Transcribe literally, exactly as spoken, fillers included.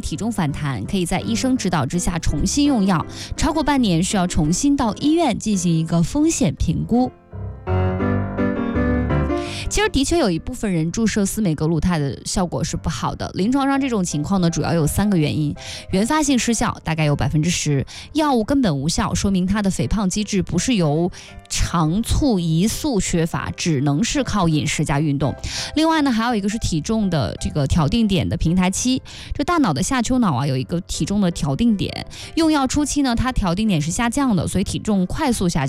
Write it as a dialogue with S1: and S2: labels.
S1: 体重反弹，可以在医生指导之下重新用药，超过半年需要重新到医院进行一个风险评估。其实的确有一部分人注射司美格鲁肽的效果是不好的，临床上这种情况呢，主要有三个原因：原发性失效大概有百分之十，药物根本无效，说明它的肥胖机制不是由肠促胰素缺乏，只能是靠饮食加运动。另外呢，还有一个是体重的这个调定点的平台期，这大脑的下丘脑啊有一个体重的调定点，用药初期呢，它调定点是下降的，所以体重快速下降。